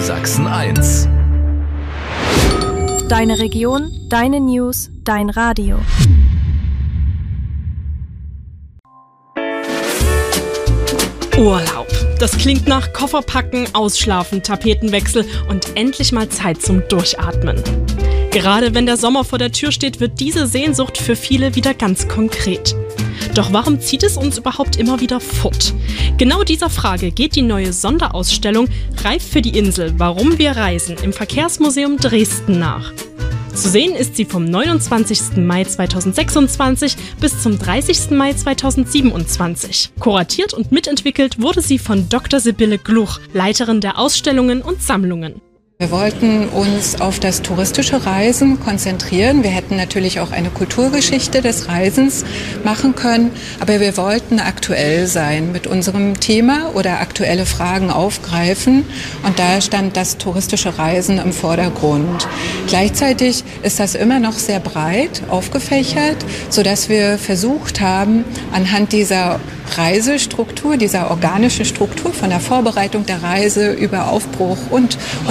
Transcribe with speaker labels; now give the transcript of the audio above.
Speaker 1: Sachsen 1.
Speaker 2: Deine Region, deine News, dein Radio.
Speaker 3: Urlaub. Das klingt nach Kofferpacken, Ausschlafen, Tapetenwechsel und endlich mal Zeit zum Durchatmen. Gerade wenn der Sommer vor der Tür steht, wird diese Sehnsucht für viele wieder ganz konkret. Doch warum zieht es uns überhaupt immer wieder fort? Genau dieser Frage geht die neue Sonderausstellung Reif für die Insel, warum wir reisen im Verkehrsmuseum Dresden nach. Zu sehen ist sie vom 29. Mai 2026 bis zum 30. Mai 2027. Kuratiert und mitentwickelt wurde sie von Dr. Sibylle Gluch, Leiterin der Ausstellungen und Sammlungen.
Speaker 4: Wir wollten uns auf das touristische Reisen konzentrieren. Wir hätten natürlich auch eine Kulturgeschichte des Reisens machen können, aber wir wollten aktuell sein mit unserem Thema oder aktuelle Fragen aufgreifen. Und da stand das touristische Reisen im Vordergrund. Gleichzeitig ist das immer noch sehr breit aufgefächert, sodass wir versucht haben, anhand dieser Reisestruktur, dieser organischen Struktur von der Vorbereitung der Reise über Aufbruch und